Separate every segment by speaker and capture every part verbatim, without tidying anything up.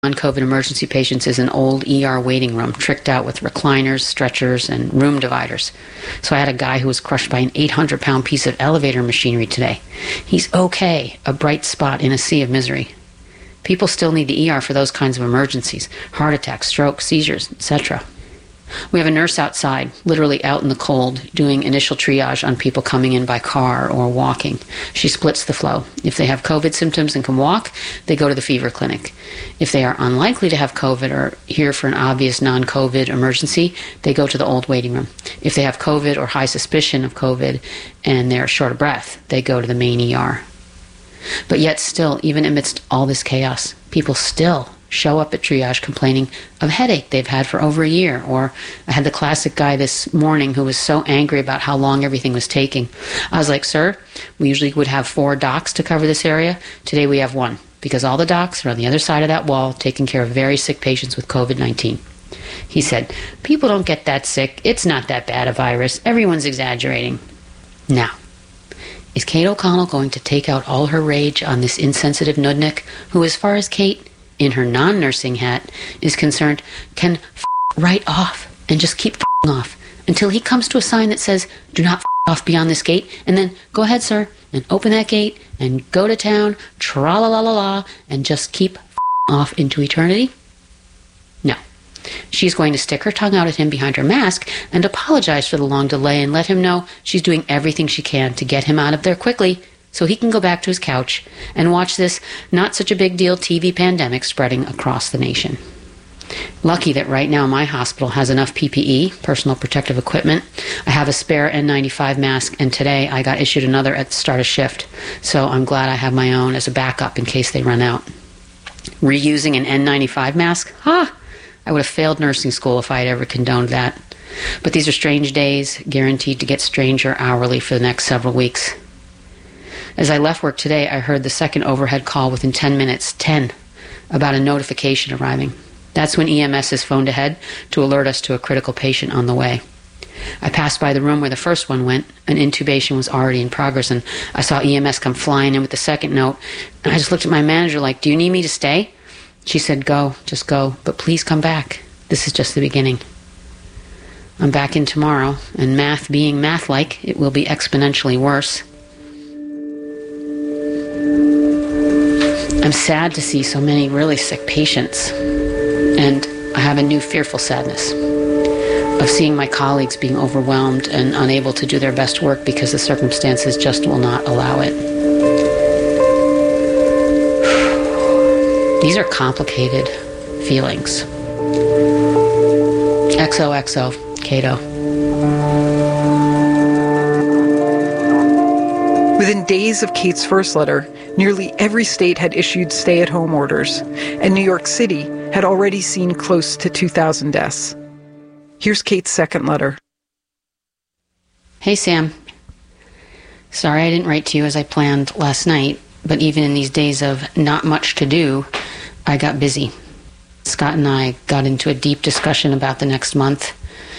Speaker 1: non-COVID emergency patients is an old E R waiting room, tricked out with recliners, stretchers, and room dividers. So I had a guy who was crushed by an eight hundred pound piece of elevator machinery today. He's okay, a bright spot in a sea of misery. People still need the E R for those kinds of emergencies, heart attacks, strokes, seizures, et cetera. We have a nurse outside, literally out in the cold, doing initial triage on people coming in by car or walking. She splits the flow. If they have COVID symptoms and can walk, they go to the fever clinic. If they are unlikely to have COVID or here for an obvious non-COVID emergency, they go to the old waiting room. If they have COVID or high suspicion of COVID and they're short of breath, they go to the main E R. But yet still, even amidst all this chaos, people still show up at triage complaining of a headache they've had for over a year. Or I had the classic guy this morning who was so angry about how long everything was taking. I was like, sir, we usually would have four docs to cover this area. Today we have one, because all the docs are on the other side of that wall taking care of very sick patients with COVID nineteen. He said, people don't get that sick. It's not that bad a virus. Everyone's exaggerating. Now, is Kate O'Connell going to take out all her rage on this insensitive nudnik who, as far as Kate, in her non-nursing hat, is concerned, can f*** right off and just keep f***ing off until he comes to a sign that says, do not f*** off beyond this gate, and then go ahead, sir, and open that gate and go to town, tra-la-la-la-la, and just keep f***ing off into eternity? No. She's going to stick her tongue out at him behind her mask and apologize for the long delay and let him know she's doing everything she can to get him out of there quickly so he can go back to his couch and watch this not-such-a-big-deal T V pandemic spreading across the nation. Lucky that right now my hospital has enough P P E, personal protective equipment. I have a spare N ninety-five mask, and today I got issued another at the start of shift, so I'm glad I have my own as a backup in case they run out. Reusing an N ninety-five mask? Ha! I would have failed nursing school if I had ever condoned that. But these are strange days, guaranteed to get stranger hourly for the next several weeks. As I left work today, I heard the second overhead call within ten minutes, ten, about a notification arriving. That's when E M S is phoned ahead to alert us to a critical patient on the way. I passed by the room where the first one went. An intubation was already in progress, and I saw E M S come flying in with the second note. And I just looked at my manager like, do you need me to stay? She said, go, just go, but please come back. This is just the beginning. I'm back in tomorrow, and math being math-like, it will be exponentially worse. I'm sad to see so many really sick patients, and I have a new fearful sadness of seeing my colleagues being overwhelmed and unable to do their best work because the circumstances just will not allow it. These are complicated feelings. X O X O, Cato.
Speaker 2: Within days of Kate's first letter, nearly every state had issued stay-at-home orders, and New York City had already seen close to two thousand deaths. Here's Kate's second letter.
Speaker 1: Hey, Sam. Sorry I didn't write to you as I planned last night, but even in these days of not much to do, I got busy. Scott and I got into a deep discussion about the next month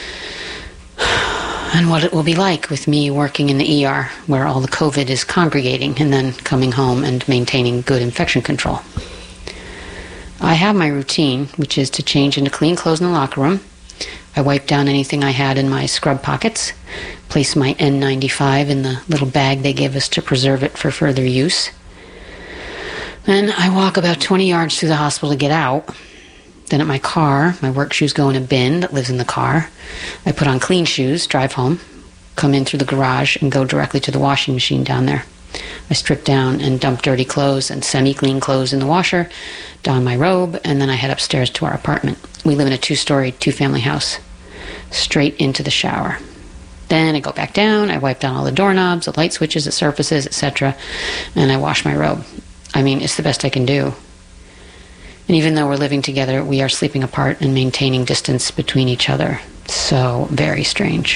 Speaker 1: and what it will be like with me working in the E R, where all the COVID is congregating, and then coming home and maintaining good infection control. I have my routine, which is to change into clean clothes in the locker room. I wipe down anything I had in my scrub pockets, place my N ninety-five in the little bag they give us to preserve it for further use. Then I walk about twenty yards through the hospital to get out. Then at my car, my work shoes go in a bin that lives in the car. I put on clean shoes, drive home, come in through the garage, and go directly to the washing machine down there. I strip down and dump dirty clothes and semi-clean clothes in the washer, don my robe, and then I head upstairs to our apartment. We live in a two-story, two-family house. Straight into the shower. Then I go back down, I wipe down all the doorknobs, the light switches, the surfaces, et cetera, and I wash my robe. I mean, it's the best I can do. And even though we're living together, we are sleeping apart and maintaining distance between each other. So very strange.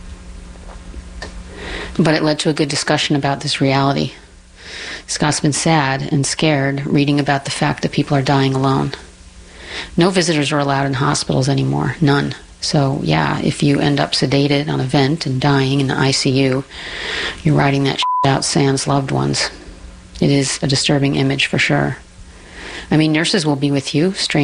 Speaker 1: But it led to a good discussion about this reality. Scott's been sad and scared reading about the fact that people are dying alone. No visitors are allowed in hospitals anymore. None. So, yeah, if you end up sedated on a vent and dying in the I C U, you're riding that shit out sans loved ones. It is a disturbing image for sure. I mean, nurses will be with you, strangers.